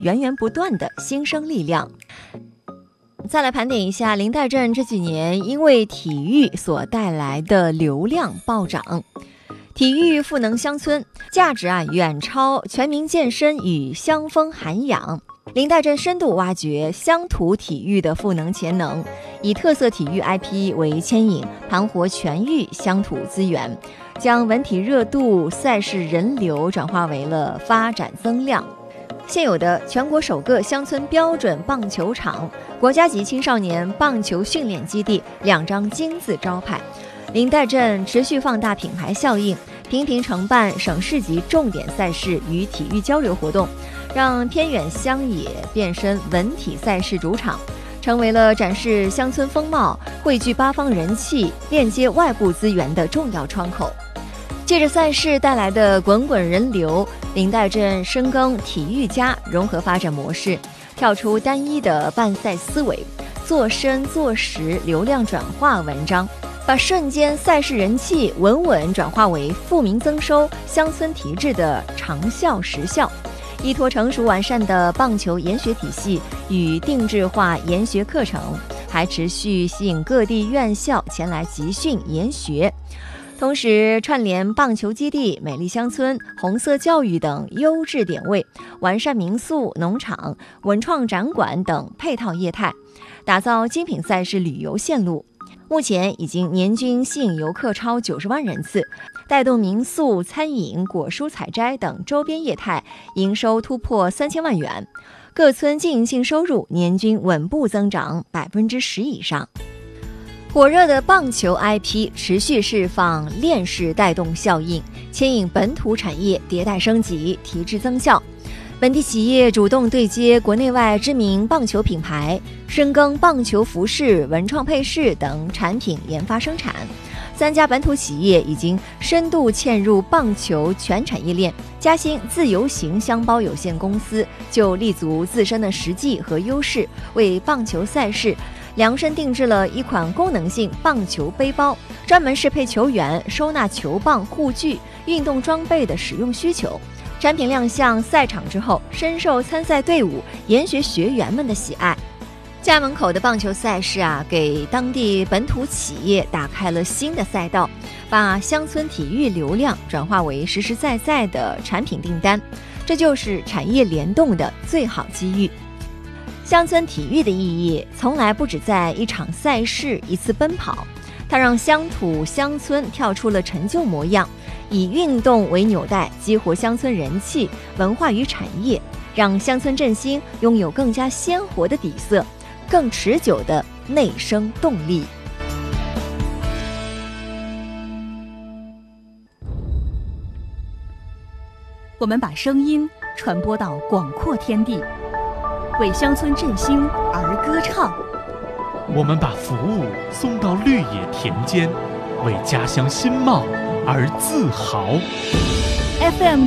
源源不断的新生力量。再来盘点一下林代镇这几年因为体育所带来的流量暴涨。体育赋能乡村，价值远超全民健身与乡风涵养。林代镇深度挖掘乡土体育的赋能潜能，以特色体育 IP 为牵引，盘活全域乡土资源，将文体热度、赛事人流转化为了发展增量。现有的全国首个乡村标准棒球场、国家级青少年棒球训练基地2张金字招牌。林代镇持续放大品牌效应，频频承办省市级重点赛事与体育交流活动，让偏远乡野变身文体赛事主场，成为了展示乡村风貌、汇聚八方人气、链接外部资源的重要窗口。借着赛事带来的滚滚人流，林代镇深耕体育加融合发展模式，跳出单一的办赛思维，做深做实流量转化文章，把瞬间赛事人气稳稳转化为富民增收、乡村提质的长效实效。依托成熟完善的棒球研学体系与定制化研学课程，还持续吸引各地院校前来集训研学。同时串联棒球基地、美丽乡村、红色教育等优质点位，完善民宿、农场、文创展馆等配套业态，打造精品赛事旅游线路。目前已经年均吸引游客超90万人次，带动民宿、餐饮、果蔬采摘等周边业态营收突破3000万元，各村经营性收入年均稳步增长10%以上。火热的棒球 IP 持续释放链式带动效应，牵引本土产业迭代升级、提质增效。本地企业主动对接国内外知名棒球品牌，深耕棒球服饰、文创配饰等产品研发生产。3家本土企业已经深度嵌入棒球全产业链。嘉兴自由行箱包有限公司就立足自身的实际和优势，为棒球赛事量身定制了一款功能性棒球背包，专门适配球员收纳球棒、护具、运动装备的使用需求。产品亮相赛场之后，深受参赛队伍、研学学员们的喜爱。家门口的棒球赛事给当地本土企业打开了新的赛道，把乡村体育流量转化为实实在在的产品订单，这就是产业联动的最好机遇。乡村体育的意义从来不只在一场赛事、一次奔跑，它让乡土乡村跳出了陈旧模样，以运动为纽带，激活乡村人气、文化与产业，让乡村振兴拥有更加鲜活的底色，更持久的内生动力。 我们把声音传播到广阔天地，为乡村振兴而歌唱。 我们把服务送到绿野田间，为家乡新貌而自豪。 FM